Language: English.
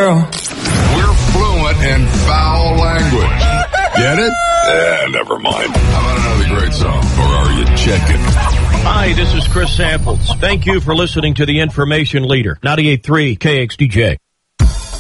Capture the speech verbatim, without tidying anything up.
girl. We're fluent in foul language. Get it? Eh, never mind. How about another great song? Or are you checking? Hi, this is Chris Samples. Thank you for listening to the Information Leader, ninety-eight point three K X D J.